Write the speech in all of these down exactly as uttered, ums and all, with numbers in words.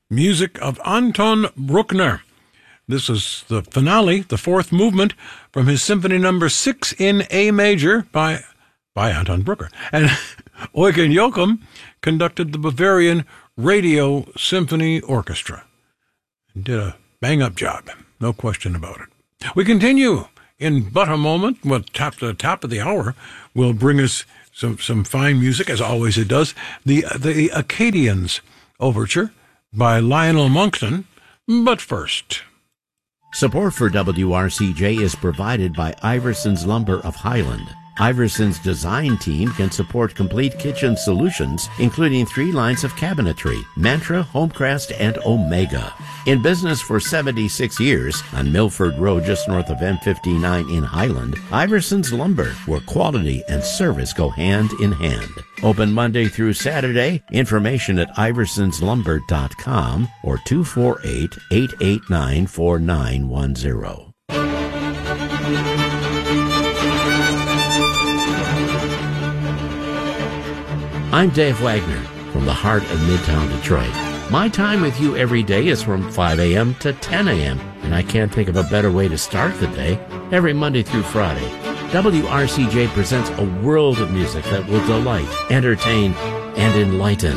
music of Anton Bruckner. This is the finale, the fourth movement from his Symphony Number Six in A major by by Anton Bruckner. And Eugen Joachim conducted the Bavarian Radio Symphony Orchestra. Did a bang-up job, no question about it. We continue in but a moment. Well, top the top of the hour will bring us some some fine music, as always it does. The the Acadians Overture by Lionel Monckton. But first, support for W R C J is provided by Iverson's Lumber of Highland. Iverson's design team can support complete kitchen solutions, including three lines of cabinetry, Mantra, Homecrest, and Omega. In business for seventy-six years on Milford Road, just north of M fifty-nine in Highland, Iverson's Lumber, where quality and service go hand in hand. Open Monday through Saturday. Information at iversons lumber dot com or two four eight, eight eight nine, four nine one zero. I'm Dave Wagner from the heart of Midtown Detroit. My time with you every day is from five a.m. to ten a.m., and I can't think of a better way to start the day. Every Monday through Friday, W R C J presents a world of music that will delight, entertain, and enlighten.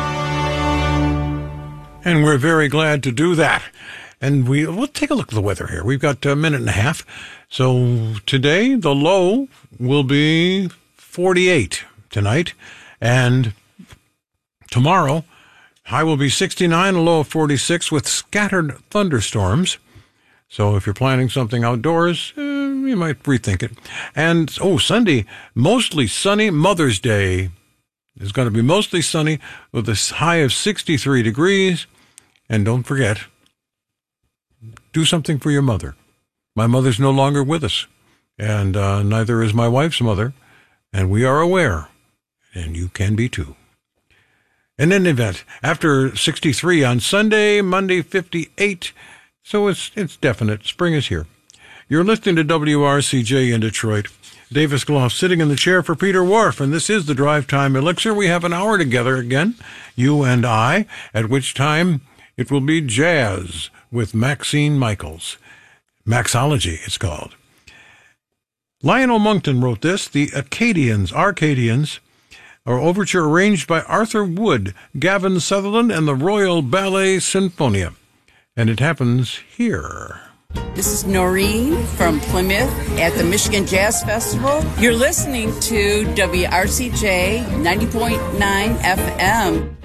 And we're very glad to do that. And we, we'll take a look at the weather here. We've got a minute and a half. So today, the low will be forty-eight tonight. And tomorrow, high will be sixty-nine, a low of forty-six with scattered thunderstorms. So if you're planning something outdoors, eh, you might rethink it. And, oh, Sunday, mostly sunny. Mother's Day is going to be mostly sunny with a high of sixty-three degrees. And don't forget, do something for your mother. My mother's no longer with us, and uh, neither is my wife's mother, and we are aware. And you can be too. In any event, after sixty-three on Sunday, Monday fifty-eight, so it's it's definite. Spring is here. You're listening to W R C J in Detroit. Davis Gloff sitting in the chair for Peter Wharf, and this is the Drive Time Elixir. We have an hour together again, you and I, at which time it will be jazz with Maxine Michaels. Maxology, it's called. Lionel Monckton wrote this, the Acadians, Arcadians, our overture arranged by Arthur Wood, Gavin Sutherland, and the Royal Ballet Sinfonia. And it happens here. This is Noreen from Plymouth at the Michigan Jazz Festival. You're listening to W R C J ninety point nine F M.